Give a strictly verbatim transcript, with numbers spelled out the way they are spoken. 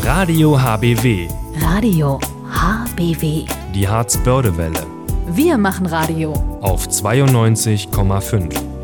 Radio H B W. Radio H B W. Die Harzbörde-Welle. Wir machen Radio. Auf zweiundneunzig Komma fünf.